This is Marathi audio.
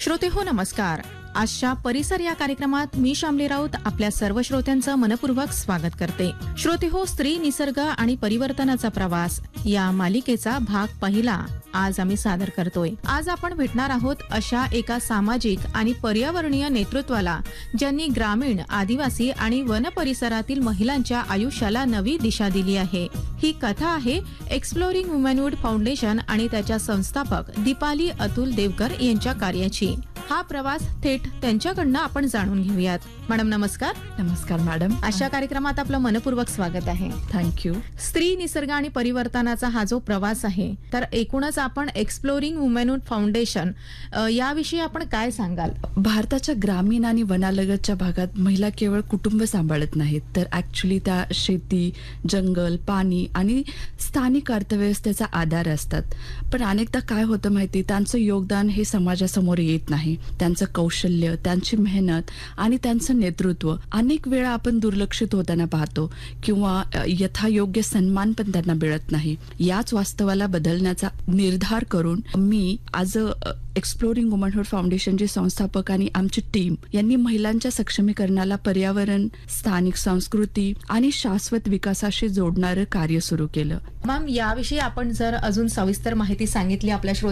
श्रोतेहो नमस्कार. आजच्या परिसर या कार्यक्रमात मी शामली राऊत आपल्या सर्व श्रोत्यांचं मनपूर्वक स्वागत करते. श्रोतेहो, स्त्री, निसर्ग आणि परिवर्तनाचा प्रवास या मालिकेचा भाग पहिला आज आम्ही सादर करतोय. आज आपण भेटणार आहोत अशा एका सामाजिक आणि पर्यावरणीय नेतृत्वाला ज्यांनी ग्रामीण, आदिवासी आणि वन परिसरातील महिलांच्या आयुष्याला नवी दिशा दिली आहे. ही कथा आहे एक्सप्लोरिंग वुमनहुड फाउंडेशन आणि त्याच्या संस्थापक दीपाली अतुल देवकर यांच्या कार्याची. हा प्रवास थेट त्यांच्याकडनं आपण जाणून घेऊयात. मॅडम नमस्कार. नमस्कार मॅडम. अशा कार्यक्रमात आपलं मनपूर्वक स्वागत आहे. थँक्यू. स्त्री, निसर्ग आणि परिवर्तनाचा हा जो प्रवास आहे, तर एकूणच आपण एक्सप्लोरिंग वुमनहुड फाउंडेशन याविषयी आपण काय सांगाल? भारताच्या ग्रामीण आणि वनालगतच्या भागात महिला केवळ कुटुंब सांभाळत नाहीत, तर ऍक्च्युली त्या शेती, जंगल, पाणी आणि स्थानिक अर्थव्यवस्थेचा आधार असतात. पण अनेकदा काय होतं माहिती, त्यांचं योगदान हे समाजासमोर येत नाही. त्यांचं कौशल्य, त्यांची मेहनत आणि त्यांचं नेतृत्व अनेक वेळा आपण दुर्लक्षित होताना पाहतो किंवा यथायोग्य सन्मान पण त्यांना मिळत नाही. याच वास्तवाला बदलण्याचा निर्धार करून मी आज एक्सप्लोरिंग वुमनहुड फाउंडेशनचे संस्थापक आणि आमची टीम यांनी महिलांच्या सक्षमीकरणाला पर्यावरण, स्थानिक संस्कृती आणि शाश्वत विकासाशी जोडणारं कार्य सुरू केलं. मॅम, याविषयी आपण जर अजून सविस्तर माहिती सांगितली आपल्या